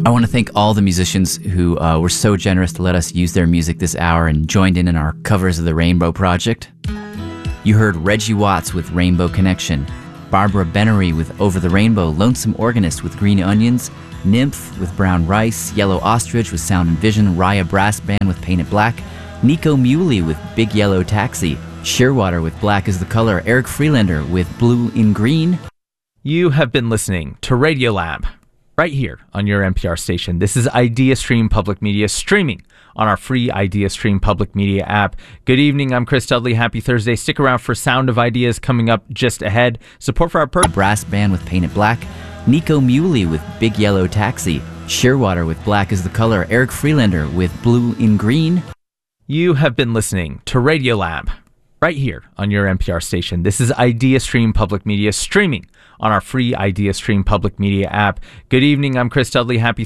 I want to thank all the musicians who were so generous to let us use their music this hour and joined in our Covers of the Rainbow project. You heard Reggie Watts with Rainbow Connection, Barbara Bennery with Over the Rainbow, Lonesome Organist with Green Onions, Nymph with Brown Rice, Yellow Ostrich with Sound and Vision, Raya Brass Band with Painted Black, Nico Muley with Big Yellow Taxi, Shearwater with Black is the Color, Eric Freelander with Blue in Green. You have been listening to Radiolab right here on your NPR station. This is IdeaStream Public Media streaming on our free IdeaStream Public Media app. Good evening, I'm Chris Dudley. Happy Thursday. Stick around for Sound of Ideas coming up just ahead. Support for our Brass Band with Painted Black, Nico Muley with Big Yellow Taxi, Shearwater with Black is the Color, Eric Freelander with Blue in Green. You have been listening to Radiolab right here on your NPR station. This is IdeaStream Public Media streaming on our free IdeaStream Public Media app. Good evening, I'm Chris Dudley. Happy